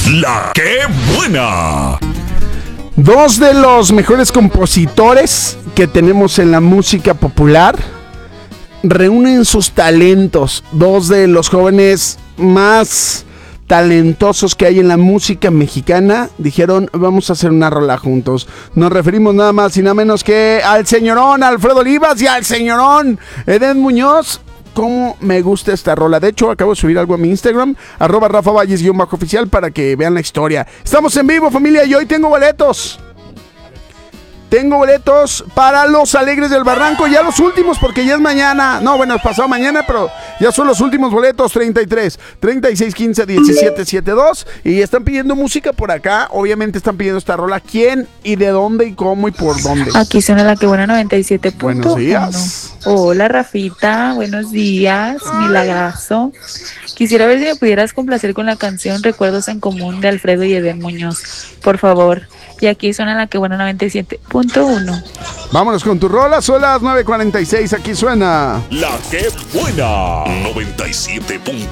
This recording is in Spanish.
La que buena. Dos de los mejores compositores que tenemos en la música popular reúnen sus talentos. Dos de los jóvenes más talentosos que hay en la música mexicana dijeron: vamos a hacer una rola juntos. Nos referimos nada más y nada menos que al señorón Alfredo Olivas y al señorón Edén Muñoz. Cómo me gusta esta rola. De hecho, acabo de subir algo a mi Instagram, @RafaValles_oficial, para que vean la historia. Estamos en vivo, familia, y hoy tengo boletos. Tengo boletos para Los Alegres del Barranco, ya los últimos, porque ya es mañana. No, bueno, es pasado mañana, pero ya son los últimos boletos. 33, 36, 15, 17, 72. Y están pidiendo música por acá. Obviamente están pidiendo esta rola. ¿Quién y de dónde y cómo y por dónde? Aquí suena La que buena 97.1. Buenos días. Hola, Rafita. Buenos días. Milagrazo. Quisiera ver si me pudieras complacer con la canción Recuerdos en Común de Alfredo y Edén Muñoz. Por favor. Y aquí suena La que buena 97.1. Vámonos con tu rola. Son las 9:46. Aquí suena La que buena. 97.1.